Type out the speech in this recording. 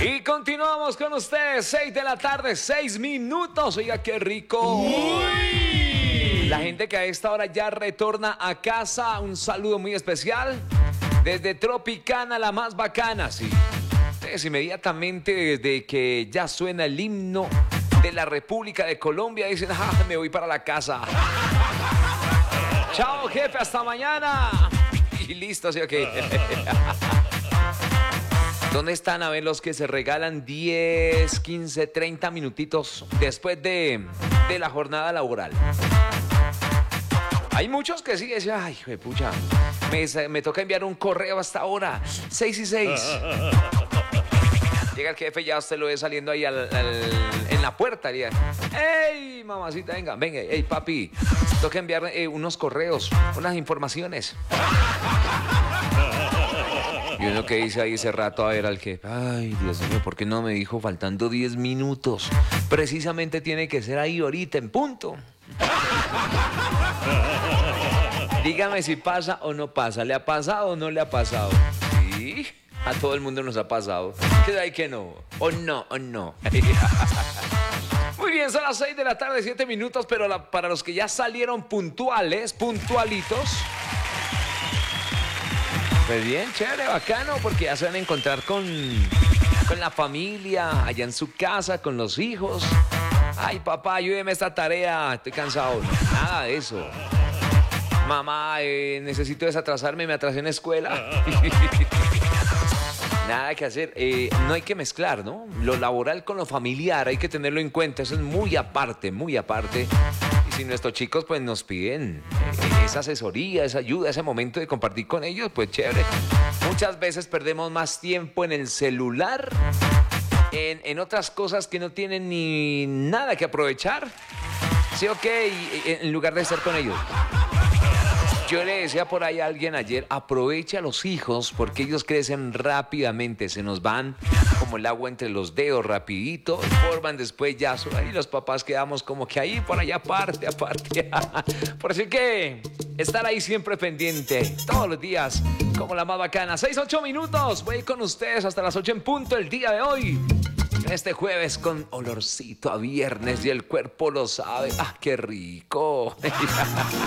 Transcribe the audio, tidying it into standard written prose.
Y continuamos con ustedes, 6 de la tarde, 6 minutos. Oiga, qué rico. Uy. La gente que a esta hora ya retorna a casa, un saludo muy especial desde Tropicana, la más bacana, sí. Ustedes inmediatamente desde que ya suena el himno de la República de Colombia dicen, me voy para la casa. Chao, jefe, hasta mañana. Y listo, ¿sí o qué? ¿Dónde están a ver los que se regalan 10, 15, 30 minutitos después de la jornada laboral? Hay muchos que sí dicen, ay, hijo de pucha, me toca enviar un correo hasta ahora, 6 y 6. Llega el jefe, ya usted lo ve saliendo ahí en la puerta. Y ¡ey, mamacita, venga! ¡Ey, papi! Toca enviar unos correos, unas informaciones. Y uno que dice ahí ese rato a ver al jefe, ay, Dios mío, ¿por qué no me dijo faltando 10 minutos? Precisamente tiene que ser ahí ahorita, en punto. Dígame si pasa o no pasa. ¿Le ha pasado o no le ha pasado? Sí, a todo el mundo nos ha pasado. ¿Qué hay que no? ¿O no? Muy bien, son las 6 de la tarde, 7 minutos, pero para los que ya salieron puntualitos, pues bien, chévere, bacano, porque ya se van a encontrar con la familia, allá en su casa, con los hijos. Ay, papá, ayúdeme esta tarea, estoy cansado. Nada de eso. Mamá, necesito desatrasarme, me atrasé en la escuela. Nada que hacer. No hay que mezclar, ¿no? Lo laboral con lo familiar, hay que tenerlo en cuenta. Eso es muy aparte, muy aparte. Y si nuestros chicos pues nos piden esa asesoría, esa ayuda, ese momento de compartir con ellos, pues chévere. Muchas veces perdemos más tiempo en el celular, en otras cosas que no tienen ni nada que aprovechar. ¿Sí o qué? En lugar de estar con ellos. Yo le decía por ahí a alguien ayer, aproveche a los hijos porque ellos crecen rápidamente, se nos van como el agua entre los dedos rapidito, forman después ya, y los papás quedamos como que ahí, por allá, aparte. Por eso hay que estar ahí siempre pendiente, todos los días, como la más bacana. 6, 8 minutos, voy con ustedes hasta las 8 en punto el día de hoy. Este jueves con olorcito a viernes y el cuerpo lo sabe. ¡Ah, qué rico!